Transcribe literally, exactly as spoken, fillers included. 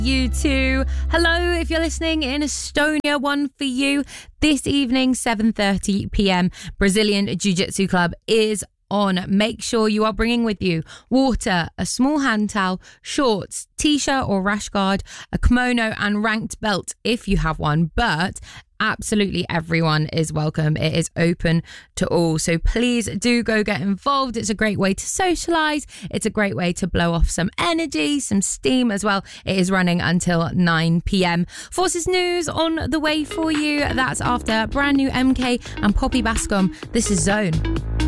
You too. Hello, if you're listening in Estonia, one for you. This evening, seven thirty p.m, Brazilian Jiu-Jitsu Club is on. Make sure you are bringing with you water, a small hand towel, shorts, t-shirt or rash guard, a kimono and ranked belt if you have one, but absolutely everyone is welcome. It is open to all. So please do go get involved. It's a great way to socialise. It's a great way to blow off some energy, some steam as well. It is running until nine p.m. Forces News on the way for you. That's after brand new M K and Poppy Bascom. This is Zone.